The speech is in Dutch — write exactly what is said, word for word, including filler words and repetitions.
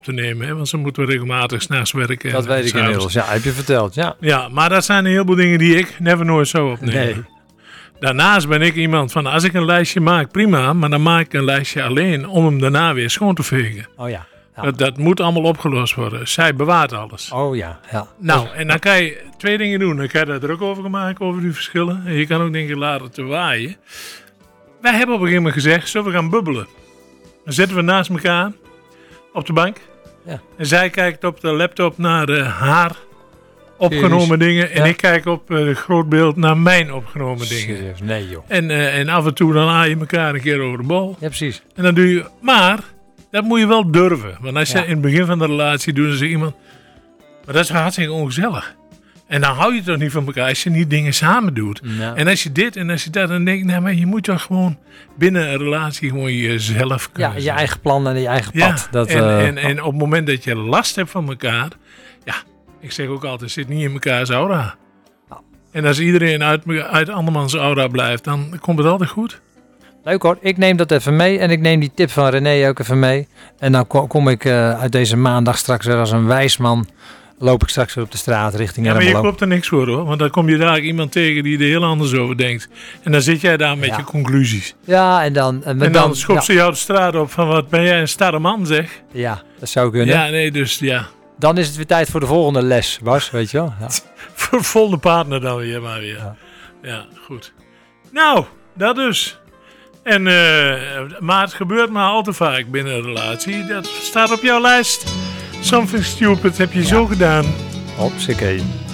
te nemen. Hè, want ze moeten regelmatig 's nachts werken. Dat en weet ik s'avonds. inmiddels. Ja, heb je verteld. Ja. Ja, maar dat zijn een heleboel dingen die ik never nooit zou opnemen. Nee. Daarnaast ben ik iemand van, als ik een lijstje maak, prima. Maar dan maak ik een lijstje alleen om hem daarna weer schoon te vegen. Oh ja. ja. Dat, dat moet allemaal opgelost worden. Zij bewaart alles. Oh ja. ja. Nou, en dan kan je twee dingen doen. Dan kan je daar druk over maken, over die verschillen. En je kan ook denken, laat het te waaien. Wij hebben op een gegeven moment gezegd, zullen we gaan bubbelen? Dan zitten we naast elkaar op de bank. Ja. En zij kijkt op de laptop naar uh, haar opgenomen Serieus? dingen. En Ja. ik kijk op het uh, grootbeeld naar mijn opgenomen dingen. Serieus? Nee joh. En, uh, en af en toe dan aai je elkaar een keer over de bol. Ja, precies. En dan doe je... Maar, dat moet je wel durven. Want als je Ja. in het begin van de relatie doet, dan zegt iemand... Maar dat is hartstikke ongezellig. En dan hou je toch niet van elkaar als je niet dingen samen doet. Ja. En als je dit en als je dat, dan denk ik... Nou, maar je moet toch gewoon binnen een relatie gewoon jezelf kunnen Ja, je zijn. eigen plan en je eigen Ja, pad. Dat, en, eh, en, en op het moment dat je last hebt van elkaar... Ja, ik zeg ook altijd, zit niet in elkaars aura. Nou. En als iedereen uit, uit andermans aura blijft, dan komt het altijd goed. Leuk hoor, ik neem dat even mee en ik neem die tip van René ook even mee. En dan ko- kom ik uh, uit deze maandag straks weer als een wijs man. Loop ik straks weer op de straat richting Ja, maar je Ermelo. klopt er niks voor hoor. Want dan kom je daar iemand tegen die er heel anders over denkt. En dan zit jij daar met Ja. je conclusies. Ja, en dan... En, En dan schopt ja, ze jou de straat op van wat ben jij een starre man zeg. ja, dat zou kunnen. Ja, nee, dus ja. Dan is het weer tijd voor de volgende les, Bas, weet je wel. Ja. Voor volgende partner dan weer maar weer. Ja. Ja, goed. Nou, dat dus. En, uh, maar het gebeurt maar al te vaak binnen een relatie. Dat staat op jouw lijst. Something stupid heb je Ja. zo gedaan. Hopsakee.